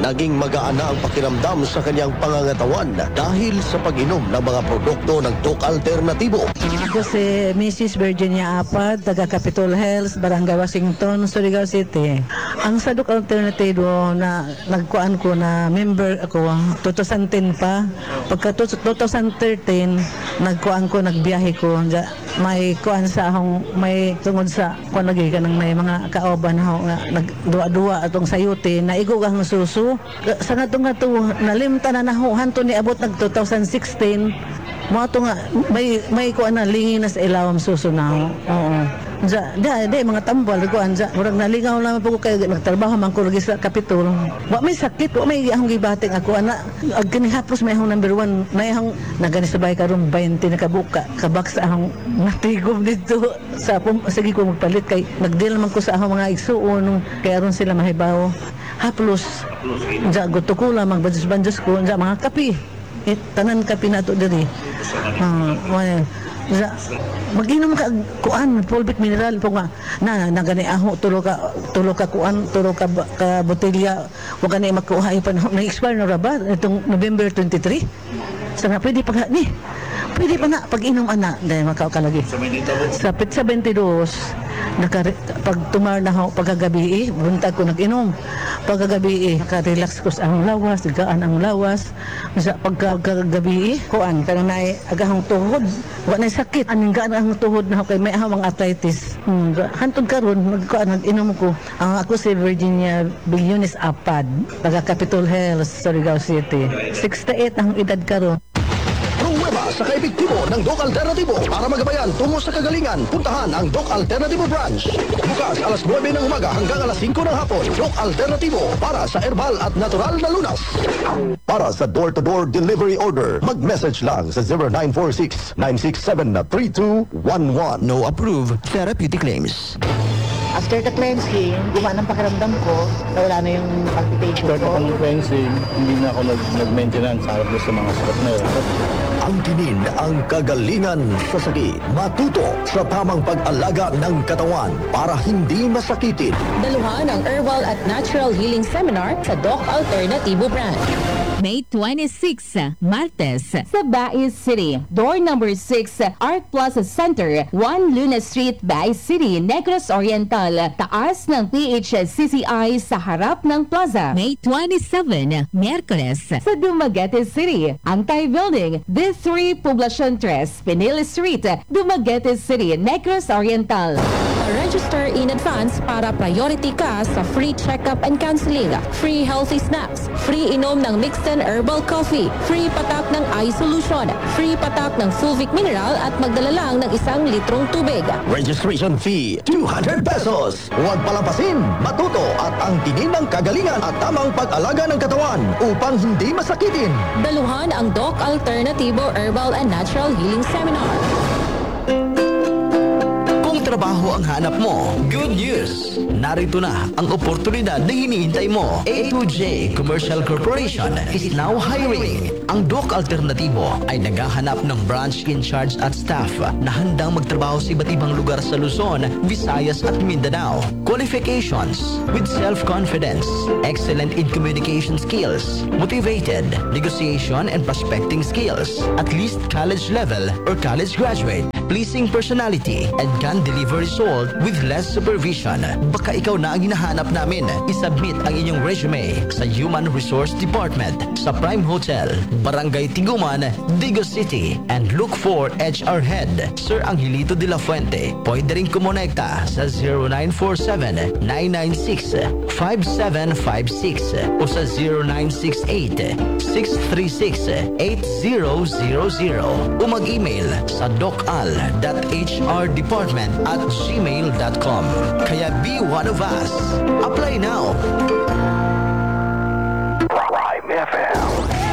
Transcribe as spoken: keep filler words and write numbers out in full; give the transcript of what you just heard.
naging magaan na ang pakiramdam sa kanyang pangangatawan dahil sa pag-inom ng mga produkto ng Doc Alternatibo. Ako si Missus Virginia Apad, taga Capitol Hills, Barangay Washington, Surigao City. Ang sa Doc Alternatibo na nagkuan ko na member ako two thousand ten pa. Pagka two thousand thirteen nagkuan ko, nagbiyahe ko. May kuan sa akong, may tungod sa kuan lagi ka ng may mga kaoban ako nga nagduwa-duwa atong sayuti na igog ang susu. Sa nga nga to nalimta na nahuhan to ni abot nag two thousand sixteen. Mga to nga, may, may kuan na, lingi na sa ilawang suso na ako. Oo. Diya, diya, diya, mga tambal, kuan, diya, murag nalingaw naman po ko kayo, nagtrabaho man ko lagi sa Kapitol. Wa may sakit, wa may akong gibating ako, ana, ag kinihapos may akong number one, may akong, naganisabay karon twenty na kabuka, kabak sa akong natigom dito, sa, sige ko magpalit, kay, nagdeal man ko sa akong mga igsuon, kaya ron sila mahibaw. Haplos, diya, gusto ko lang, magbanjos-banjos ko, diya, mga kapi. Eh, tanan ka pinato diri. Ah, uh, mag-inom ka kuan fulvic mineral po nga na nagani aho tulo ka tulo ka kuan tulo ka, ka botelya wa gani makuha pa na expire na ra ba itong November twenty-three. Sa nga pwede pa ni. Pwede pa na pag-inom ana dahil makaw ka lagi. Sa pitsa twenty-two naka pag tumar na ako pagkagabi eh, buntag ko nag-inom. Pagkagabi eh, naka-relax ko sa ang lawas, gaan ang lawas. Sa pagkagabi eh, kuan kanang naay agahang tuhod. Wa na sakit, aning gaan ang tuhod na ako kay may ahang arthritis. Hmm, hantod karon nagkuan nag-inom ko. Ang ako si Virginia Billionis Apad, taga Capitol Hills, Surigao City. sixty-eight ang edad karon. Pruweba sa kaepektibo ng Doc Alternatibo para magabayan tungo sa kagalingan. Puntahan ang Doc Alternatibo branch. Bukas alas nuwebe ng umaga hanggang alas singko ng hapon. Doc Alternatibo para sa herbal at natural na lunas. Para sa door-to-door delivery order, mag-message lang sa zero nine four six, nine six seven, three two one one. No approved therapeutic claims. After the cleansing, gumaan ang pakiramdam ko, wala na yung palpitation After ko. the cleansing, hindi na ako nag- nag-maintenance harap sa mga sakit na yun. Ang tinin ang kagalingan sa sakit. Matuto sa tamang pag-alaga ng katawan para hindi masakitin. Daluhan ang Herbal at Natural Healing Seminar sa Doc Alternatibo Brand. May twenty-sixth, Martes. Sa Baez City, door number six, Art Plaza Center, one Luna Street, Baez City, Negros Oriental. Taas ng P H C C I sa harap ng plaza. May twenty-seventh, Miyerkules. Sa Dumaguete City, Antay Building, D three Poblacion tres, Pinil Street, Dumaguete City, Negros Oriental. Register in advance para priority ka sa free checkup and counseling, free healthy snacks, free inom ng mixed and herbal coffee, free patak ng eye solution, free patak ng fulvic mineral at magdala lang ng isang litrong tubig. Registration fee, two hundred pesos. Huwag palampasin, matuto at ang tinin ng kagalingan at tamang pag-alaga ng katawan upang hindi masakitin. Daluhan ang Doc Alternatibo Herbal and Natural Healing Seminar. Kung trabaho ang hanap mo, good news! Narito na ang oportunidad na hinihintay mo. A two J Commercial Corporation is now hiring. Ang Doc Alternatibo ay naghahanap ng branch in charge at staff na handang magtrabaho sa iba't ibang lugar sa Luzon, Visayas at Mindanao. Qualifications with self-confidence, excellent in communication skills, motivated, negotiation and prospecting skills, at least college level or college graduate, pleasing personality, and can deliver result with less supervision. Baka ikaw na ang hinahanap namin. Isubmit ang inyong resume sa Human Resource Department sa Prime Hotel, Barangay Tiguman, Digos City, and look for H R Head, Sir Angelito de la Fuente. Pwede rin kumonekta sa zero nine four seven, nine nine six, five seven five six o sa zero nine six eight, six three six, eight zero zero zero o mag-email sa docal dot h r department at gmail dot com. Kaya be one of us. Apply now. Prime F M.